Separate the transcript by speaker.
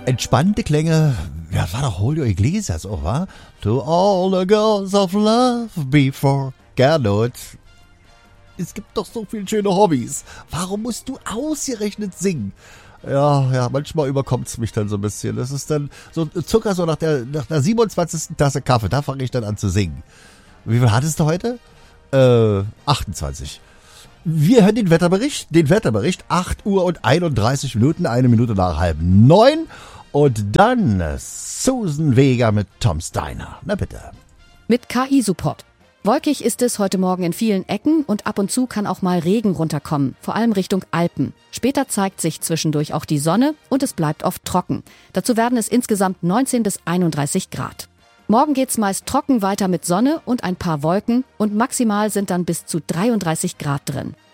Speaker 1: entspannte Klänge. Ja, das war doch Julio Iglesias auch, wa? To all the girls of love before Gernot. Es gibt doch so viele schöne Hobbys. Warum musst du ausgerechnet singen? Ja, manchmal überkommt's mich dann so ein bisschen. Das ist dann so Zucker so nach der 27. Tasse Kaffee. Da fange ich dann an zu singen. Wie viel hattest du heute? 28. Wir hören den Wetterbericht, 8 Uhr und 31 Minuten, 1 Minute nach 8:30. Und dann Susan Vega mit Tom Steiner. Na bitte.
Speaker 2: Mit KI-Support. Wolkig ist es heute Morgen in vielen Ecken und ab und zu kann auch mal Regen runterkommen, vor allem Richtung Alpen. Später zeigt sich zwischendurch auch die Sonne und es bleibt oft trocken. Dazu werden es insgesamt 19 bis 31 Grad. Morgen geht's meist trocken weiter mit Sonne und ein paar Wolken und maximal sind dann bis zu 33 Grad drin.